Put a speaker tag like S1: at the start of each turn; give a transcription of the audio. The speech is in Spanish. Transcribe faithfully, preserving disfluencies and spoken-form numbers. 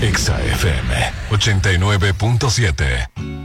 S1: Exa F M ochenta y nueve punto siete.